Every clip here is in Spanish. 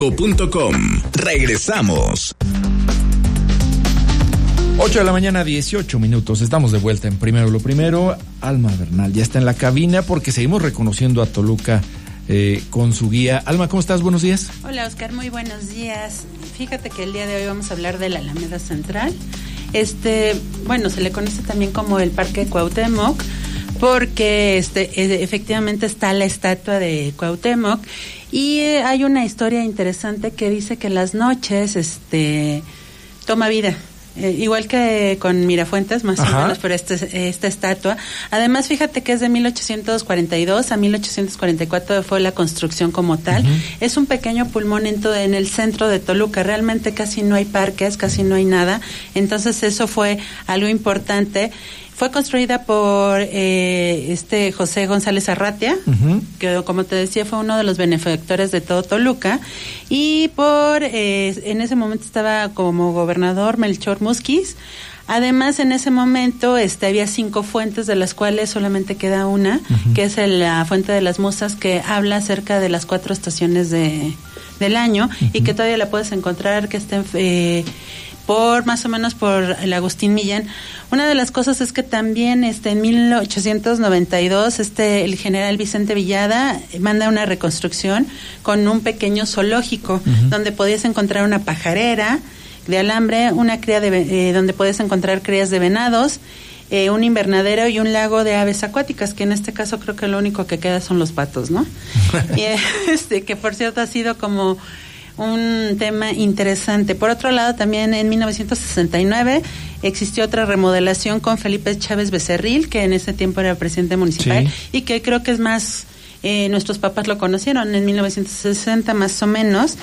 Regresamos. 8 de la mañana, 18 minutos. Estamos de vuelta en Primero lo Primero. Alma Bernal ya está en la cabina porque seguimos reconociendo a Toluca con su guía. Alma, ¿cómo estás? Buenos días. Hola, Oscar, muy buenos días. Fíjate que el día de hoy vamos a hablar de la Alameda Central. Bueno, se le conoce también como el Parque Cuauhtémoc porque efectivamente está la estatua de Cuauhtémoc y hay una historia interesante que dice que en las noches toma vida. Igual que con Mirafuentes, más Ajá. o menos, pero esta estatua. Además, fíjate que es de 1842 a 1844 fue la construcción como tal. Uh-huh. Es un pequeño pulmón en el centro de Toluca. Realmente casi no hay parques, casi no hay nada. Entonces, eso fue algo importante. Fue construida por José González Arratia, uh-huh. que como te decía fue uno de los benefactores de todo Toluca, y en ese momento estaba como gobernador Melchor Musquiz. Además, en ese momento había 5 fuentes, de las cuales solamente queda una, uh-huh. que es la Fuente de las Musas, que habla acerca de las 4 estaciones del año, uh-huh. y que todavía la puedes encontrar, que está más o menos por el Agustín Millán. Una de las cosas es que también en 1892 el general Vicente Villada manda una reconstrucción con un pequeño zoológico, uh-huh. donde podías encontrar una pajarera de alambre, una cría donde podías encontrar crías de venados, un invernadero y un lago de aves acuáticas, que en este caso creo que lo único que queda son los patos, ¿no? Y que por cierto ha sido como un tema interesante. Por otro lado, también en 1969 existió otra remodelación con Felipe Chávez Becerril, que en ese tiempo era presidente municipal, sí. y que creo que es más, nuestros papás lo conocieron en 1960 más o menos,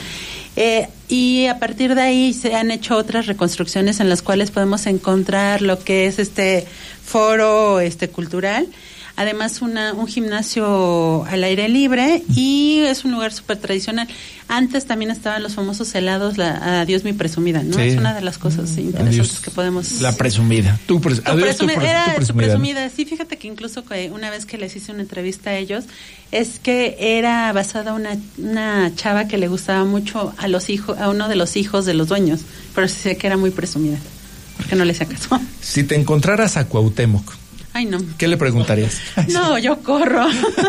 y a partir de ahí se han hecho otras reconstrucciones en las cuales podemos encontrar lo que es foro cultural. Además, un gimnasio al aire libre, y es un lugar súper tradicional. Antes también estaban los famosos helados, Adiós mi presumida, ¿no? Sí. Es una de las cosas interesantes Adiós, que podemos... La presumida. Tu presumida. Sí, fíjate que incluso una vez que les hice una entrevista a ellos, es que era basada una chava que le gustaba mucho a uno de los hijos de los dueños, pero sí que era muy presumida, porque no le hacía caso. Si te encontraras a Cuauhtémoc, ay, no. ¿qué le preguntarías? No, yo corro.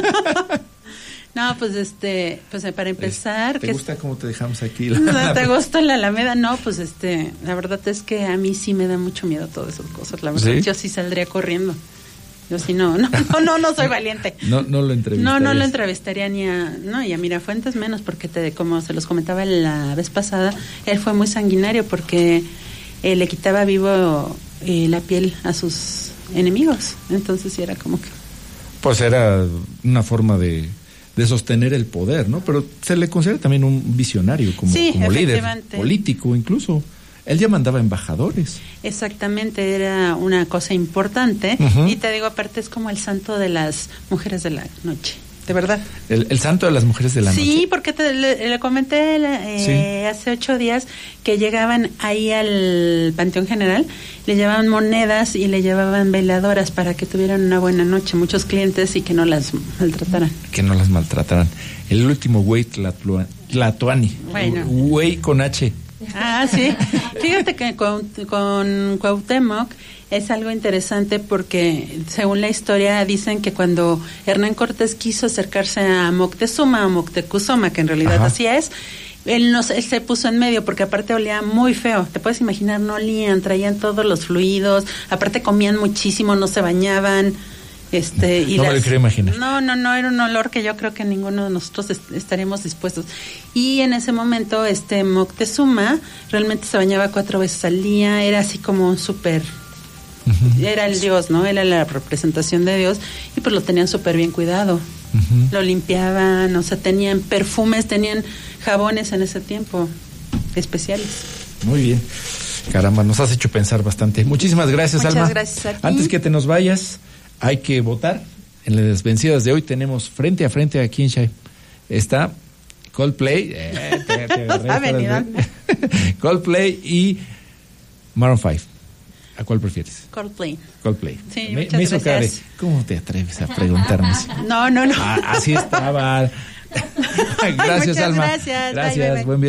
No, pues para empezar... ¿Te gusta cómo te dejamos aquí? ¿Te gusta la Alameda? No, pues la verdad es que a mí sí me da mucho miedo todas esas cosas. La verdad, ¿sí? Yo sí saldría corriendo. Yo sí no soy valiente. No lo entrevistaría. No lo entrevistaría y a Mirafuentes menos, porque como se los comentaba la vez pasada, él fue muy sanguinario porque le quitaba vivo la piel a sus enemigos. Entonces sí era como que... Pues era una forma de sostener el poder, ¿no? Pero se le considera también un visionario como líder político incluso. Él ya mandaba embajadores. Exactamente, era una cosa importante. Uh-huh. Y te digo, aparte es como el santo de las mujeres de la noche. De verdad. El santo de las mujeres de la noche. Sí, porque le comenté hace 8 días que llegaban ahí al Panteón General, le llevaban monedas y le llevaban veladoras para que tuvieran una buena noche, muchos clientes, y que no las maltrataran. El último güey Tlatoani. Bueno. Güey con H. Ah, sí. Fíjate que con Cuauhtémoc es algo interesante porque, según la historia, dicen que cuando Hernán Cortés quiso acercarse a Moctezuma o Moctezuma, que en realidad Ajá. así es, él se puso en medio porque aparte olía muy feo. Te puedes imaginar, no olían, traían todos los fluidos, aparte comían muchísimo, no se bañaban. Me lo quiero imaginar. No, era un olor que yo creo que ninguno de nosotros estaríamos dispuestos. Y en ese momento, Moctezuma realmente se bañaba 4 veces al día, era así como súper... Uh-huh. Era el Dios, ¿no? Era la representación de Dios, y pues lo tenían súper bien cuidado. Uh-huh. Lo limpiaban, o sea, tenían perfumes, tenían jabones en ese tiempo especiales. Muy bien. Caramba, nos has hecho pensar bastante. Muchísimas gracias, Alma. Muchas gracias a ti. Antes que te nos vayas, hay que votar. En las vencidas de hoy tenemos frente a frente aquí en Shai. Está Coldplay. Coldplay y Maroon 5. ¿A cuál prefieres? Coldplay. Sí, me hizo cara de, ¿cómo te atreves a preguntarme eso? No. Así estaba. Gracias, Muchas Alma. Gracias. Gracias. Bye. Buen